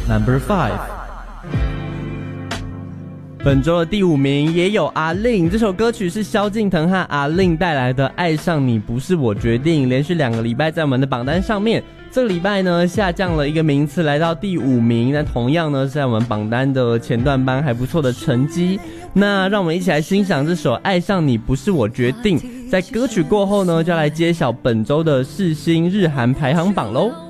Number 5。本周的第5名也有阿令，这首歌曲是萧敬腾和阿令带来的《爱上你不是我决定》，连续2个礼拜在我们的榜单上面。这个礼拜呢下降了1个名次，来到第5名。那同样呢是在我们榜单的前段班还不错的成绩。那让我们一起来欣赏这首《爱上你不是我决定》。在歌曲过后呢，就要来揭晓本周的世新日韩排行榜咯。